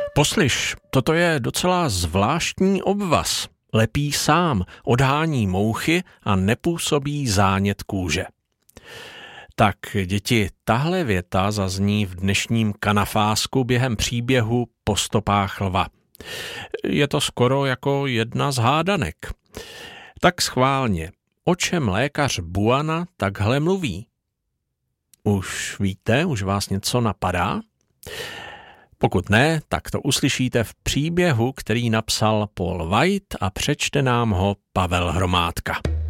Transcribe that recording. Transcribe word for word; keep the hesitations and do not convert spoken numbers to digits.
Poslyš, toto je docela zvláštní obvaz. Lepí sám, odhání mouchy a nepůsobí zánět kůže. Tak, děti, tahle věta zazní v dnešním kanafásku během příběhu Po stopách lva. Je to skoro jako jedna z hádanek. Tak schválně, o čem lékař Buana takhle mluví? Už víte, už vás něco napadá? Pokud ne, tak to uslyšíte v příběhu, který napsal Paul White a přečte nám ho Pavel Hromádka.